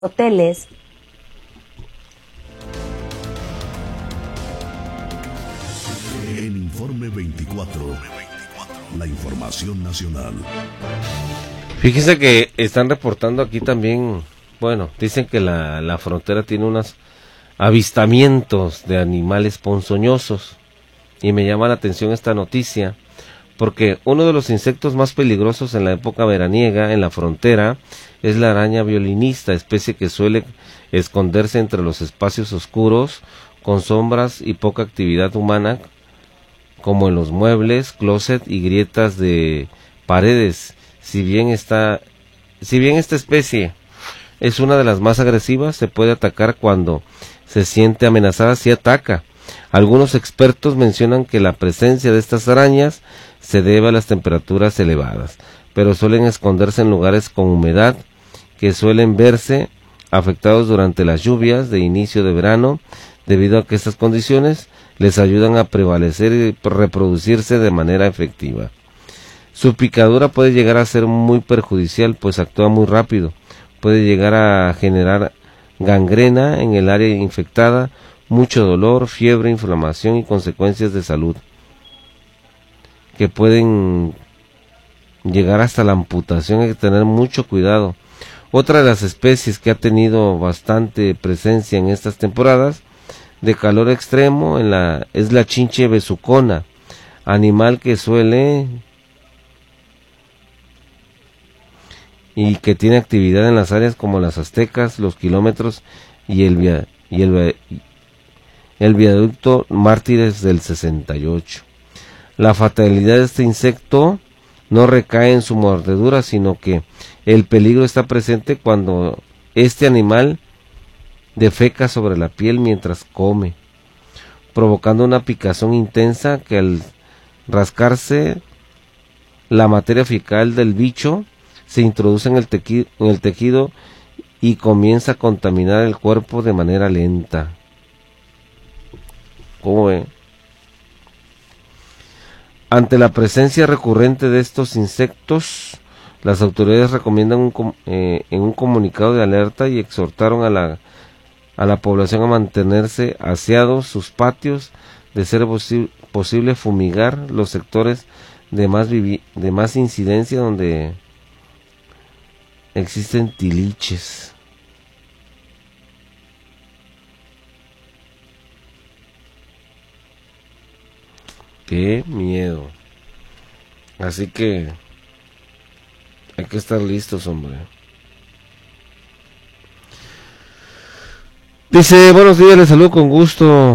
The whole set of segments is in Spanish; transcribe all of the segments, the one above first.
hoteles. En Informe 24, la información nacional. Fíjense que están reportando aquí también, bueno, dicen que la frontera tiene unos avistamientos de animales ponzoñosos, y me llama la atención esta noticia, porque uno de los insectos más peligrosos en la época veraniega en la frontera es la araña violinista, especie que suele esconderse entre los espacios oscuros, con sombras y poca actividad humana, como en los muebles, closet y grietas de paredes. Si bien esta especie es una de las más agresivas, se puede atacar cuando se siente amenazada, si ataca. Algunos expertos mencionan que la presencia de estas arañas se debe a las temperaturas elevadas, pero suelen esconderse en lugares con humedad que suelen verse afectados durante las lluvias de inicio de verano, debido a que estas condiciones les ayudan a prevalecer y reproducirse de manera efectiva. Su picadura puede llegar a ser muy perjudicial, pues actúa muy rápido, puede llegar a generar gangrena en el área infectada, mucho dolor, fiebre, inflamación y consecuencias de salud que pueden llegar hasta la amputación. Hay que tener mucho cuidado. Otra de las especies que ha tenido bastante presencia en estas temporadas de calor extremo es la chinche besucona, animal que suele y que tiene actividad en las áreas como las Aztecas, los Kilómetros y el viaducto Mártires del 68. La fatalidad de este insecto no recae en su mordedura, sino que el peligro está presente cuando este animal defeca sobre la piel mientras come, provocando una picazón intensa que al rascarse la materia fecal del bicho se introduce en el tejido y comienza a contaminar el cuerpo de manera lenta. ¿Cómo ve? Ante la presencia recurrente de estos insectos, las autoridades recomiendan en un comunicado de alerta y exhortaron a la población a mantenerse aseados sus patios, de ser posible fumigar los sectores de más incidencia donde existen tiliches. ¡Qué miedo! Así que hay que estar listos, hombre. Dice, buenos días, les saludo con gusto.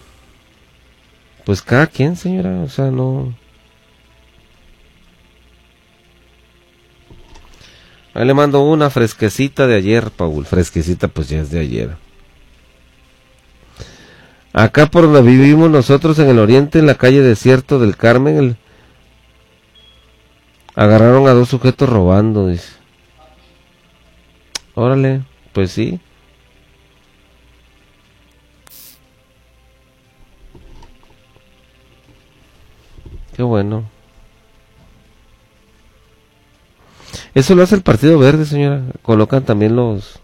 Pues cada quien, señora, o sea, no. Ahí le mando una fresquecita de ayer, Paul. Fresquecita, pues ya es de ayer. Acá por donde vivimos nosotros en el oriente, en la calle Desierto del Carmen, agarraron a 2 sujetos robando, dice. Órale, pues sí. Qué bueno. Eso lo hace el Partido Verde, señora. Colocan también los...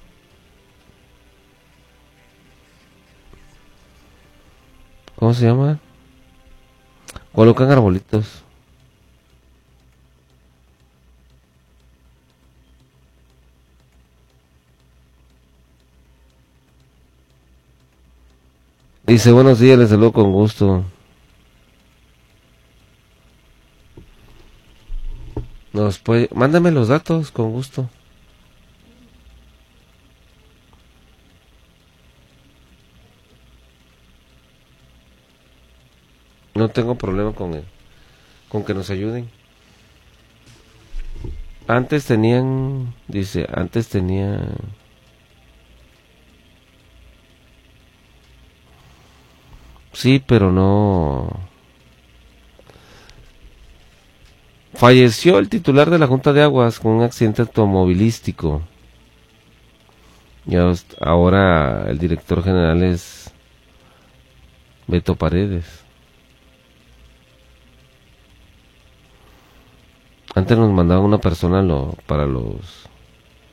¿Cómo se llama? Colocan arbolitos. Dice, buenos días, les saludo con gusto. Mándame los datos, con gusto. No tengo problema con que nos ayuden. Antes tenían, sí, pero no. Falleció el titular de la Junta de Aguas con un accidente automovilístico. Ya ahora el director general es Beto Paredes. Antes nos mandaban una persona para los